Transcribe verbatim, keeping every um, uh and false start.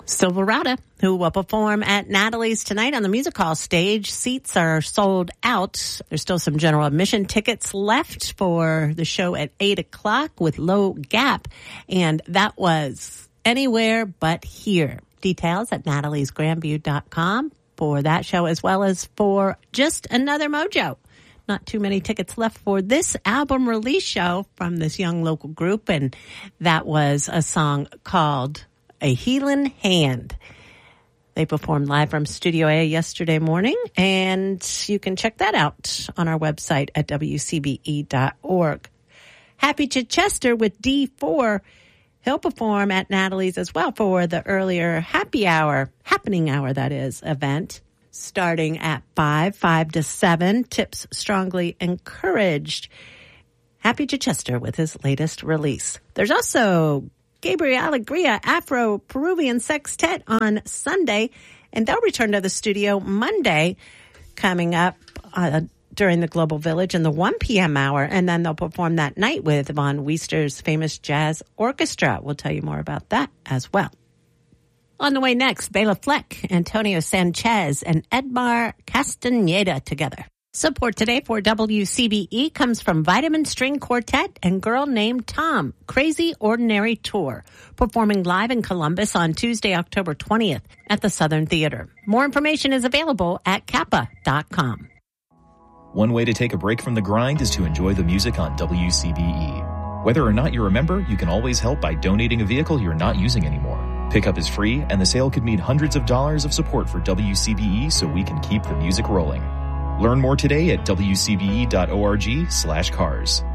Silverado, who will perform at Natalie's tonight on the Music Hall stage. Seats are sold out. There's still some general admission tickets left for the show at eight o'clock with Low Gap. And that was Anywhere But Here. Details at natalies grandview dot com for that show, as well as for Just Another Mojo. Not too many tickets left for this album release show from this young local group. And that was a song called A Healin' Hand. They performed live from Studio A yesterday morning, and you can check that out on our website at w c b e dot org. Happy Chichester with D four. He'll perform at Natalie's as well for the earlier happy hour, happening hour, that is, event, starting at five, five to seven. Tips strongly encouraged. Happy Chichester with his latest release. There's also Gabriel Alegria Afro-Peruvian Sextet on Sunday, and they'll return to the studio Monday coming up uh, during the Global Village in the one p.m. hour, and then they'll perform that night with Von Weister's famous jazz orchestra. We'll tell you more about that as well. On the way next, Bela Fleck, Antonio Sanchez, and Edmar Castaneda together. Support today for W C B E comes from Vitamin String Quartet and Girl Named Tom, Crazy Ordinary Tour, performing live in Columbus on Tuesday, October twentieth at the Southern Theater. More information is available at kappa dot com. One way to take a break from the grind is to enjoy the music on W C B E. Whether or not you're a member, you can always help by donating a vehicle you're not using anymore. Pickup is free, and the sale could mean hundreds of dollars of support for W C B E so we can keep the music rolling. Learn more today at w c b e dot org slash cars.